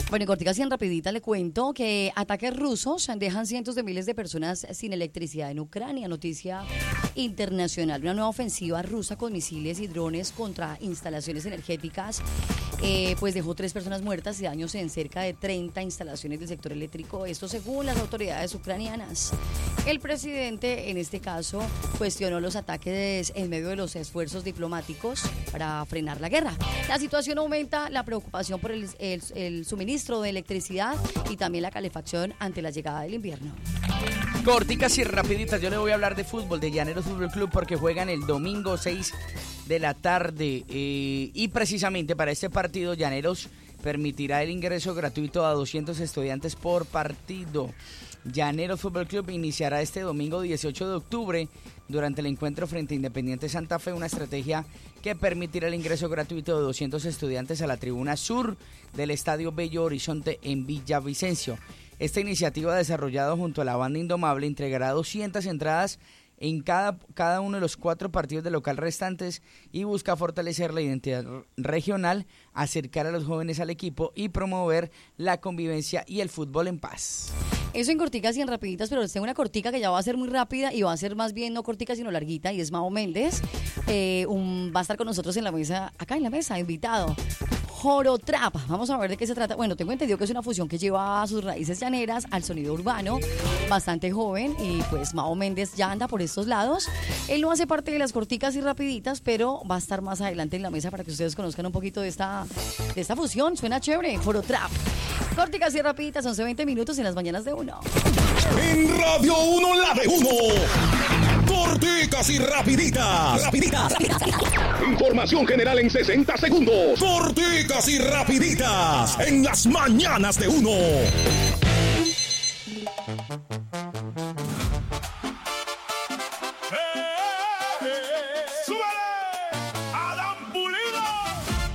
Bueno, en corticas y en rapidita le cuento que ataques rusos dejan cientos de miles de personas sin electricidad en Ucrania. Noticia internacional. Una nueva ofensiva rusa con misiles y drones contra instalaciones energéticas pues dejó 3 personas muertas y daños en cerca de 30 instalaciones del sector eléctrico. Esto según las autoridades ucranianas. El presidente, en este caso, cuestionó los ataques en medio de los esfuerzos diplomáticos para frenar la guerra. La situación aumenta la preocupación por el suministro de electricidad y también la calefacción ante la llegada del invierno. Corticas y rapiditas, yo le voy a hablar de fútbol, de Llaneros Fútbol Club, porque juegan el domingo 6 de la tarde y precisamente para este partido Llaneros permitirá el ingreso gratuito a 200 estudiantes por partido. Llaneros Fútbol Club iniciará este domingo 18 de octubre durante el encuentro frente a Independiente Santa Fe una estrategia que permitirá el ingreso gratuito de 200 estudiantes a la tribuna sur del Estadio Bello Horizonte en Villavicencio. Esta iniciativa, desarrollada junto a la banda Indomable, entregará 200 entradas en cada uno de los 4 partidos de local restantes y busca fortalecer la identidad regional, acercar a los jóvenes al equipo y promover la convivencia y el fútbol en paz. Eso en corticas y en rapiditas, pero les tengo una cortica que ya va a ser muy rápida y va a ser más bien no cortica sino larguita, y es Mao Méndez. Va a estar con nosotros en la mesa, acá en la mesa, invitado. Jorotrap, vamos a ver de qué se trata. Bueno, tengo entendido que es una fusión que lleva sus raíces llaneras al sonido urbano, bastante joven, y pues Mao Méndez ya anda por estos lados. Él no hace parte de las corticas y rapiditas, pero va a estar más adelante en la mesa para que ustedes conozcan un poquito de esta fusión. Suena chévere, Jorotrap. Corticas y rapiditas, 11:20 minutos en las mañanas de Uno. En Radio Uno, la de Uno. Corticas y rapiditas. Información general en 60 segundos. Corticas y rapiditas en las mañanas de Uno.